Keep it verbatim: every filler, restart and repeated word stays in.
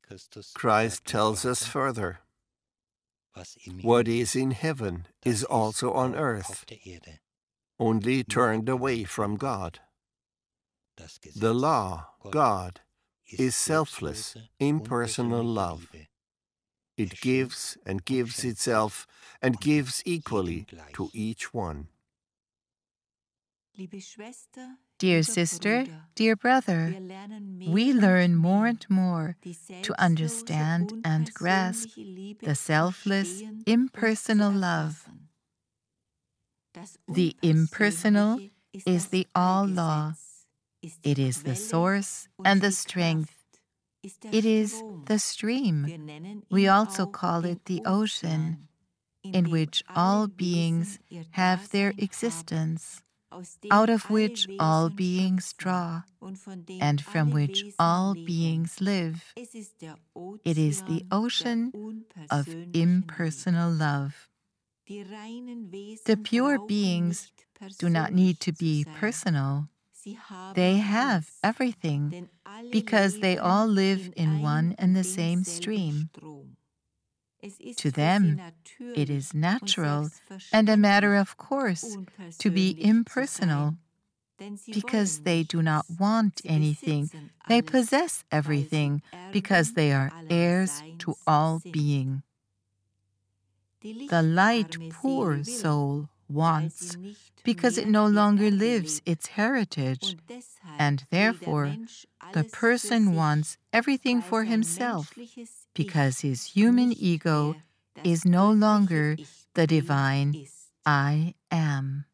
Christ tells us further, what is in heaven is also on earth, only turned away from God. The law, God, is selfless, impersonal love. It gives and gives itself and gives equally to each one. Dear sister, dear brother, we learn more and more to understand and grasp the selfless, impersonal love. The impersonal is the all-law. It is the source and the strength. It is the stream. We also call it the ocean, in which all beings have their existence, out of which all beings draw, and from which all beings live. It is the ocean of impersonal love. The pure beings do not need to be personal. They have everything because they all live in one and the same stream. To them, it is natural and a matter of course to be impersonal because they do not want anything. They possess everything because they are heirs to all being. The light, poor soul wants because it no longer lives its heritage, and therefore the person wants everything for himself because his human ego is no longer the divine I am.